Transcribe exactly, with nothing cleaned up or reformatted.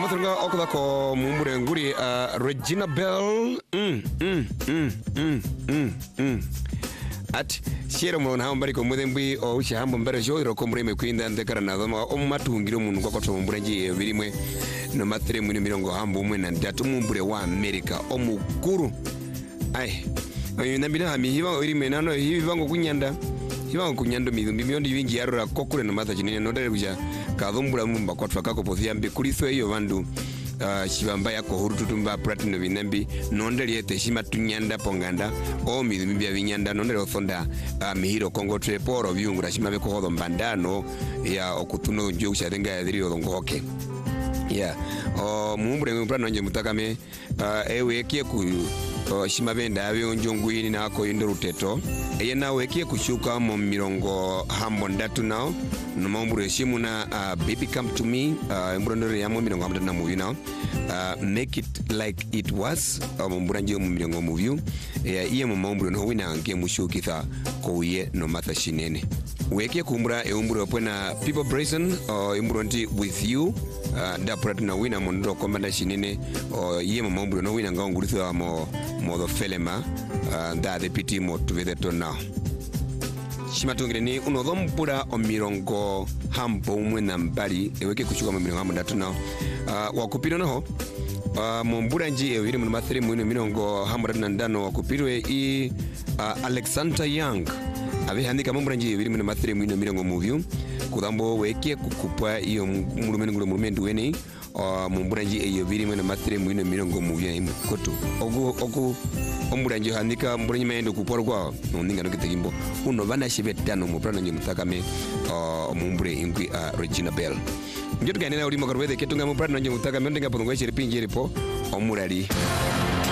mathunga okuda ko mumbure nguri uh, Regina Bell mm mm mm mm mm mm at shero mo na mbari ko mudembi o uchi hambo mbere jo ro ko mureme kwinda ndekara na dama o matungiro mungu kwa ko mumbure nji birimwe no matere mu mirongo hambo mwe na ndatu mumbure wa America o mukuru ai nambina hami hiba iri menano hiba ngo kunyanda hiba ngo kunyando mizumbi myondi bingi yarora kokure no matha chinene no dare kuja kadhumbura mumba kwa twakako pothia mbi kuliso iyo vandu uh, shibamba yako hurututumba platinum binambi nondeli ete shima tunyanda ponganda o mizumbi bya binyanda nondeli othonda uh, mihiro kongo treporo byungura shima beko hodo mbandano ya okutuno njo usharenga ya dhiri odongo hoke yeah o mumbure mprano nje mutakame uh, ewe kie ku Uh, shimabenda abyo njongwini nako yindoruteto eye nawe kie kushuka mu mirongo hambo ndatu nao no mambure shimu na uh, baby come to me uh, mbrondore ya mu mirongo hambo na movie now uh, make it like it was uh, mambura nje mu mirongo movie uh, iye mu mambure no wina nge mushukitha ko ye no matha shinene weke kumbura e umburo pona people brazen uh, imbronti with you uh, da platinum wina mondo komanda shinene uh, iye mu mambure no wina ngangurithwa mo modo felema uh, da de piti mo tuvede tona shimatungire ni unodho mpura o mirongo hambo umwe na mbali eweke kushuka mu mirongo hambo ndatu na uh, wakupiro noho uh, mumbura nji ewiri mu mathiri mu mirongo hambo ndatu ndano wakupirwe i uh, Alexander Young abe handika mumbura nji ewiri mu mathiri mu mirongo movie kudambo weke kukupa iyo mulumeni ngulo mulumendu weni Uh, mumburanji eyo biri mwe na mathire mwino mirongo muvya imu koto ogu ogu omburanji handika mburanji mayendo kuporwa nondinga no kitegimbo uno bana shibetano muprano nyi mutakame uh, mumbure ingwi uh, Regina Bell njoto ganena uli makarwede ketunga muprano nyi mutakame ndinga pongo shiri pinjiri po omurali